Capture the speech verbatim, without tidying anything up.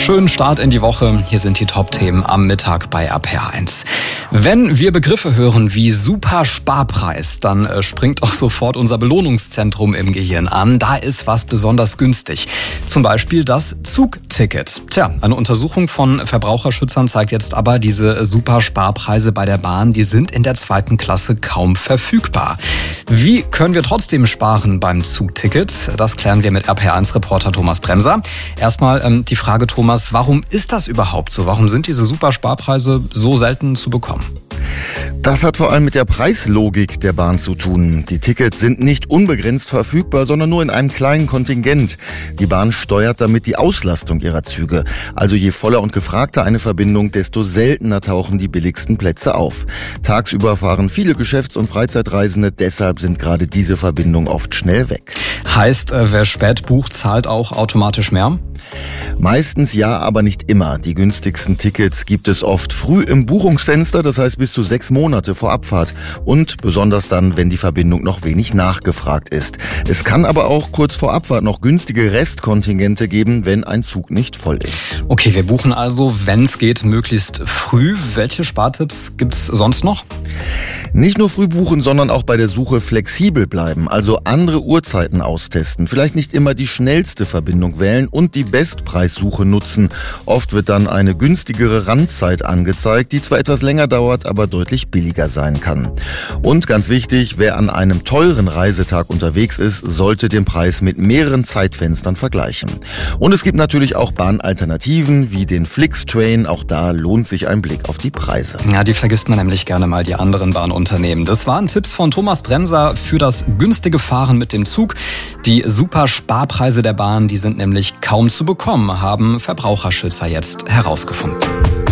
Schönen Start in die Woche. Hier sind die Top-Themen am Mittag bei R P R eins. Wenn wir Begriffe hören wie Super-Sparpreis, dann äh, springt auch sofort unser Belohnungszentrum im Gehirn an. Da ist was besonders günstig. Zum Beispiel das Zugticket. Tja, eine Untersuchung von Verbraucherschützern zeigt jetzt aber, diese Super-Sparpreise bei der Bahn, die sind in der zweiten Klasse kaum verfügbar. Wie können wir trotzdem sparen beim Zugticket? Das klären wir mit R P R eins-Reporter Thomas Bremser. Erstmal ähm, die Frage, Thomas, warum ist das überhaupt so? Warum sind diese Super-Sparpreise so selten zu bekommen? Das hat vor allem mit der Preislogik der Bahn zu tun. Die Tickets sind nicht unbegrenzt verfügbar, sondern nur in einem kleinen Kontingent. Die Bahn steuert damit die Auslastung ihrer Züge. Also je voller und gefragter eine Verbindung, desto seltener tauchen die billigsten Plätze auf. Tagsüber fahren viele Geschäfts- und Freizeitreisende, deshalb sind gerade diese Verbindungen oft schnell weg. Heißt, wer spät bucht, zahlt auch automatisch mehr? Meistens ja, aber nicht immer. Die günstigsten Tickets gibt es oft früh im Buchungsfenster, das heißt bis zu sechs Monate vor Abfahrt. Und besonders dann, wenn die Verbindung noch wenig nachgefragt ist. Es kann aber auch kurz vor Abfahrt noch günstige Restkontingente geben, wenn ein Zug nicht voll ist. Okay, wir buchen also, wenn es geht, möglichst früh. Welche Spartipps gibt es sonst noch? Nicht nur früh buchen, sondern auch bei der Suche flexibel bleiben, also andere Uhrzeiten austesten. Vielleicht nicht immer die schnellste Verbindung wählen und die Bestpreissuche nutzen. Oft wird dann eine günstigere Randzeit angezeigt, die zwar etwas länger dauert, aber deutlich billiger sein kann. Und ganz wichtig, wer an einem teuren Reisetag unterwegs ist, sollte den Preis mit mehreren Zeitfenstern vergleichen. Und es gibt natürlich auch Bahnalternativen wie den Flixtrain. Auch da lohnt sich ein Blick auf die Preise. Ja, die vergisst man nämlich gerne mal, die anderen Bahnunternehmen. Das waren Tipps von Thomas Bremser für das günstige Fahren mit dem Zug. Die Super-Sparpreise der Bahn, die sind nämlich kaum zu bekommen, haben Verbraucherschützer jetzt herausgefunden.